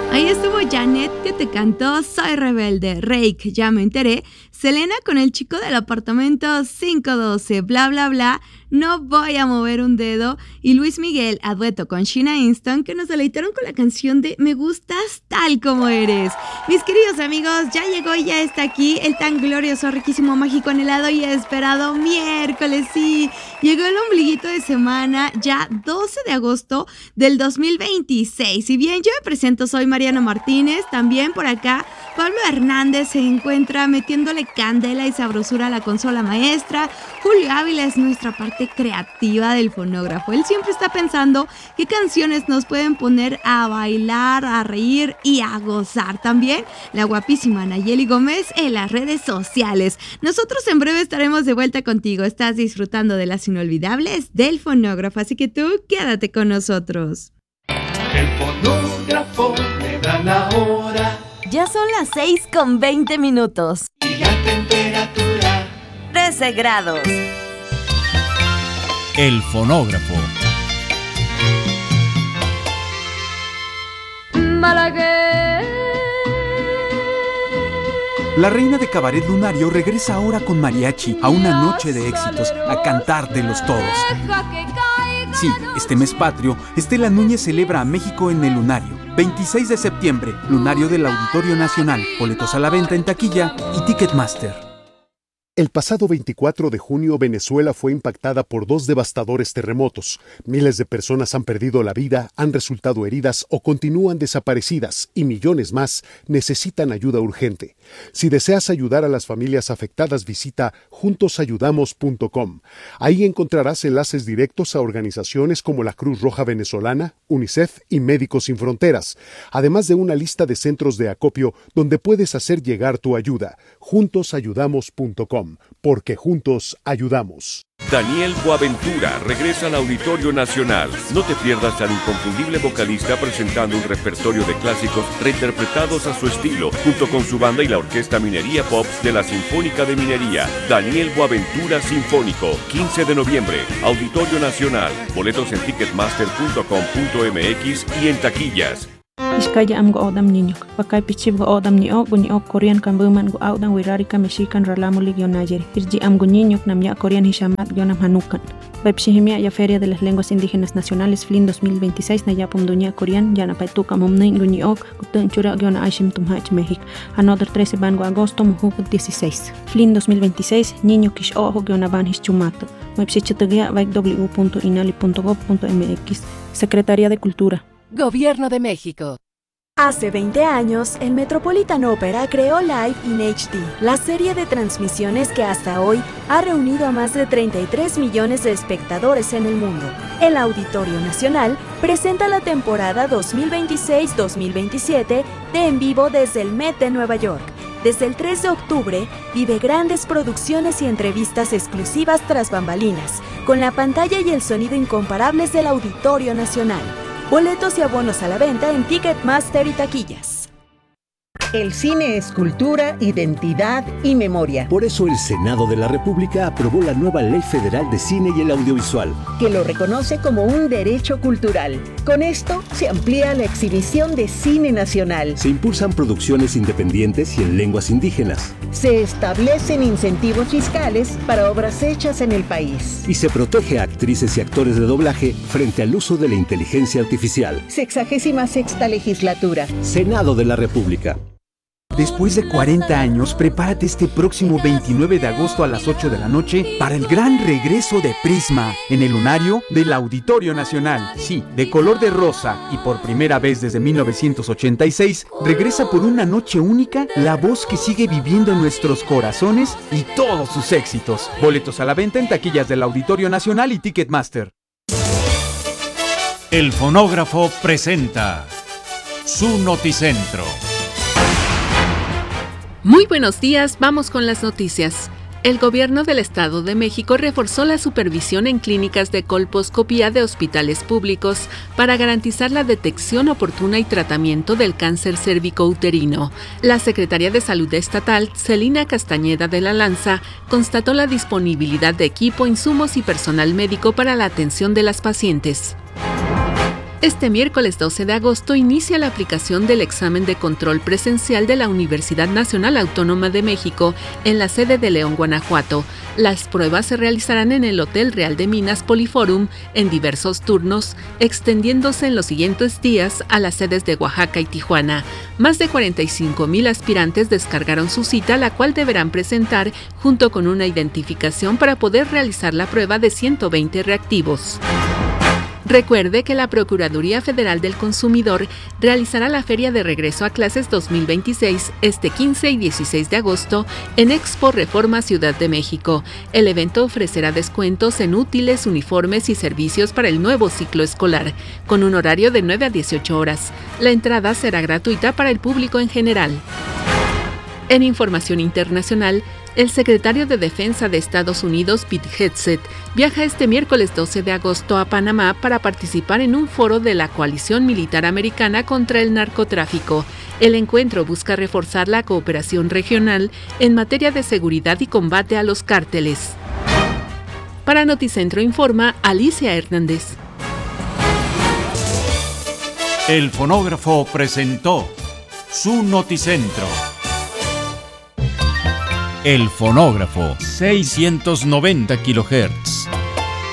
Ahí estuvo Janet, que te cantó Soy Rebelde, Rake, Ya Me Enteré, Selena con el chico del apartamento 512, bla bla bla, No Voy a Mover un Dedo, y Luis Miguel a dueto con Sheena Easton, que nos deleitaron con la canción de Me Gustas Tal Como Eres. Mis queridos amigos, ya llegó y ya está aquí el tan glorioso, riquísimo, mágico, anhelado y esperado miércoles. Sí, llegó el ombliguito de semana, ya 12 de agosto del 2026. Y bien, yo me presento, soy Mariana Martínez. También por acá Pablo Hernández se encuentra metiéndole candela y sabrosura a la consola maestra. Julio Ávila es nuestra parte creativa del fonógrafo. Él siempre está pensando qué canciones nos pueden poner a bailar, a reír y a gozar. También la guapísima Nayeli Gómez en las redes sociales. Nosotros en breve estaremos de vuelta contigo. Estás disfrutando de las inolvidables del fonógrafo, así que tú quédate con nosotros. El fonógrafo me da la hora. Ya son las 6:20. Y la temperatura 13 grados. El fonógrafo. Malagueña. La reina de Cabaret Lunario regresa ahora con mariachi a una noche de éxitos, a cantártelos todos. Sí, este mes patrio, Estela Núñez celebra a México en el Lunario. 26 de septiembre, Lunario del Auditorio Nacional. Boletos a la venta en taquilla y Ticketmaster. El pasado 24 de junio, Venezuela fue impactada por 2 devastadores terremotos. Miles de personas han perdido la vida, han resultado heridas o continúan desaparecidas, y millones más necesitan ayuda urgente. Si deseas ayudar a las familias afectadas, visita juntosayudamos.com. Ahí encontrarás enlaces directos a organizaciones como la Cruz Roja Venezolana, UNICEF y Médicos Sin Fronteras, además de una lista de centros de acopio donde puedes hacer llegar tu ayuda. juntosayudamos.com. Porque juntos ayudamos. Daniel Boaventura regresa al Auditorio Nacional. No te pierdas al inconfundible vocalista presentando un repertorio de clásicos reinterpretados a su estilo, junto con su banda y la Orquesta Minería Pops de la Sinfónica de Minería. Daniel Boaventura Sinfónico, 15 de noviembre, Auditorio Nacional. Boletos en ticketmaster.com.mx y en taquillas. Iskaya am go odam niño, pakay pichib go odam niyo Korean kambuman go audan wirarika mexican ralamu ligionayeri. Irji am go niño namya Korean hishamat gionam hanukan. Bepshihimia ya Feria de las Lenguas Indígenas Nacionales FLIN 2026 na yapum dunia Korean yana paituka momnein go niok gutun chura giona aishim tumhach México. Another 13 ban go agosto muhuk 16. FLIN 2026 niño kish ojo giona ban hischumato. Website www.inali.gov.mx. Secretaría de Cultura. Gobierno de México. Hace 20 años, el Metropolitan Opera creó Live in HD, la serie de transmisiones que hasta hoy ha reunido a más de 33 millones de espectadores en el mundo. El Auditorio Nacional presenta la temporada 2026-2027 de En Vivo desde el Met de Nueva York. Desde el 3 de octubre, vive grandes producciones y entrevistas exclusivas tras bambalinas, con la pantalla y el sonido incomparables del Auditorio Nacional. Boletos y abonos a la venta en Ticketmaster y taquillas. El cine es cultura, identidad y memoria. Por eso el Senado de la República aprobó la nueva Ley Federal de Cine y el Audiovisual, que lo reconoce como un derecho cultural. Con esto se amplía la exhibición de cine nacional. Se impulsan producciones independientes y en lenguas indígenas. Se establecen incentivos fiscales para obras hechas en el país. Y se protege a actrices y actores de doblaje frente al uso de la inteligencia artificial. 66ª legislatura. Senado de la República. Después de 40 años, prepárate este próximo 29 de agosto a las 8 de la noche para el gran regreso de Prisma en el Lunario del Auditorio Nacional. Sí, de color de rosa y por primera vez desde 1986, regresa por una noche única la voz que sigue viviendo en nuestros corazones y todos sus éxitos. Boletos a la venta en taquillas del Auditorio Nacional y Ticketmaster. El fonógrafo presenta su noticentro. Muy buenos días, vamos con las noticias. El Gobierno del Estado de México reforzó la supervisión en clínicas de colposcopía de hospitales públicos para garantizar la detección oportuna y tratamiento del cáncer cérvico-uterino. La Secretaría de Salud Estatal, Celina Castañeda de la Lanza, constató la disponibilidad de equipo, insumos y personal médico para la atención de las pacientes. Este miércoles 12 de agosto inicia la aplicación del examen de control presencial de la Universidad Nacional Autónoma de México en la sede de León, Guanajuato. Las pruebas se realizarán en el Hotel Real de Minas Poliforum en diversos turnos, extendiéndose en los siguientes días a las sedes de Oaxaca y Tijuana. Más de 45,000 aspirantes descargaron su cita, la cual deberán presentar junto con una identificación para poder realizar la prueba de 120 reactivos. Recuerde que la Procuraduría Federal del Consumidor realizará la Feria de Regreso a Clases 2026 este 15 y 16 de agosto en Expo Reforma Ciudad de México. El evento ofrecerá descuentos en útiles, uniformes y servicios para el nuevo ciclo escolar, con un horario de 9 a 18 horas. La entrada será gratuita para el público en general. En información internacional, el secretario de Defensa de Estados Unidos, Pete Hegseth, viaja este miércoles 12 de agosto a Panamá para participar en un foro de la Coalición Militar Americana contra el Narcotráfico. El encuentro busca reforzar la cooperación regional en materia de seguridad y combate a los cárteles. Para Noticentro informa Alicia Hernández. El fonógrafo presentó su Noticentro. El fonógrafo, 690 kHz.